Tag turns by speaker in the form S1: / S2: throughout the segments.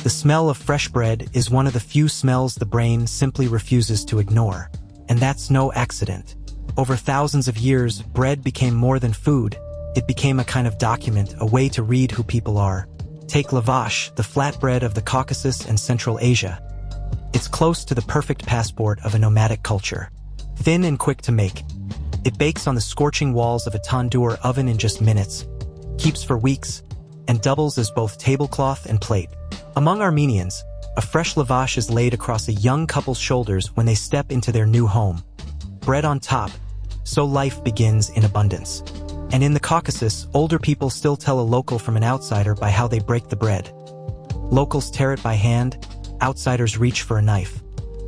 S1: The smell of fresh bread is one of the few smells the brain simply refuses to ignore. And that's no accident. Over thousands of years, bread became more than food. It became a kind of document, a way to read who people are. Take lavash, the flatbread of the Caucasus and Central Asia. It's close to the perfect passport of a nomadic culture. Thin and quick to make. It bakes on the scorching walls of a tandoor oven in just minutes, keeps for weeks, and doubles as both tablecloth and plate. Among Armenians, a fresh lavash is laid across a young couple's shoulders when they step into their new home. Bread on top, so life begins in abundance. And in the Caucasus, older people still tell a local from an outsider by how they break the bread. Locals tear it by hand, outsiders reach for a knife.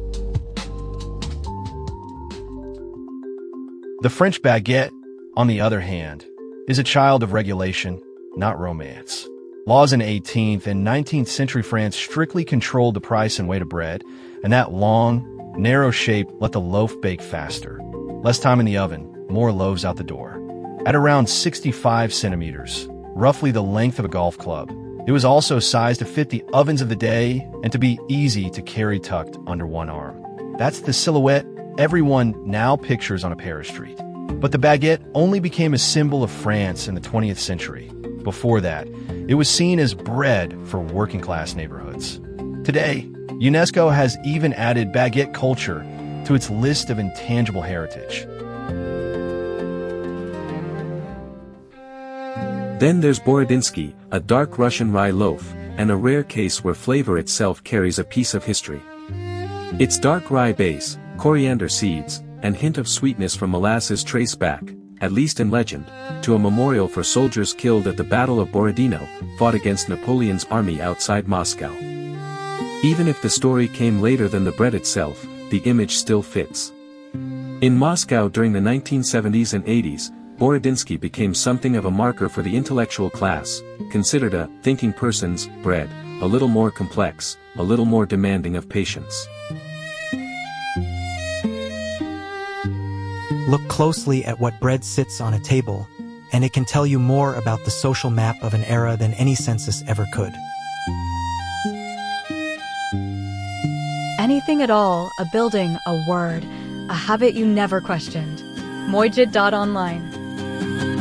S2: The French baguette, on the other hand, is a child of regulation, not romance. Laws in 18th and 19th century France strictly controlled the price and weight of bread, and that long, narrow shape let the loaf bake faster. Less time in the oven, more loaves out the door. At around 65 centimeters, roughly the length of a golf club, it was also sized to fit the ovens of the day and to be easy to carry tucked under one arm. That's the silhouette everyone now pictures on a Paris street. But the baguette only became a symbol of France in the 20th century. Before that, it was seen as bread for working-class neighborhoods. Today, UNESCO has even added baguette culture to its list of intangible heritage.
S3: Then there's Borodinsky, a dark Russian rye loaf, and a rare case where flavor itself carries a piece of history. Its dark rye base, coriander seeds, and hint of sweetness from molasses trace back, at least in legend, to a memorial for soldiers killed at the Battle of Borodino, fought against Napoleon's army outside Moscow. Even if the story came later than the bread itself, the image still fits. In Moscow during the 1970s and 80s, Borodinsky became something of a marker for the intellectual class, considered a thinking person's bread, a little more complex, a little more demanding of patience.
S1: Look closely at what bread sits on a table, and it can tell you more about the social map of an era than any census ever could.
S4: Anything at all, a building, a word, a habit you never questioned. Mojid.online